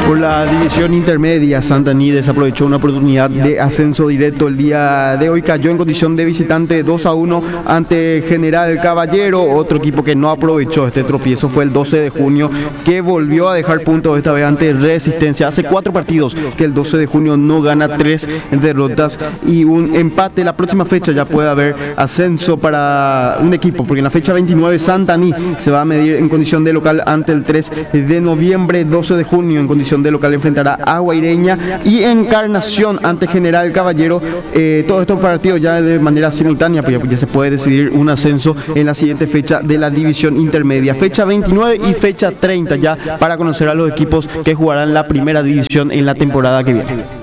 Por la división intermedia, Santaní desaprovechó una oportunidad de ascenso directo el día de hoy. Cayó en condición de visitante 2-1 ante General Caballero. Otro equipo que no aprovechó este tropiezo fue el 12 de junio, que volvió a dejar puntos esta vez ante Resistencia. Hace 4 partidos que el 12 de junio no gana, 3 derrotas y un empate. La próxima fecha ya puede haber ascenso para un equipo, porque en la fecha 29 Santaní se va a medir en condición de local ante el 3 de noviembre. 12 de junio en condición de local enfrentará a Guaireña y Encarnación ante General Caballero. Todos estos partidos ya de manera simultánea, pues ya se puede decidir un ascenso en la siguiente fecha de la división intermedia, fecha 29 y fecha 30, ya para conocer a los equipos que jugarán la primera división en la temporada que viene.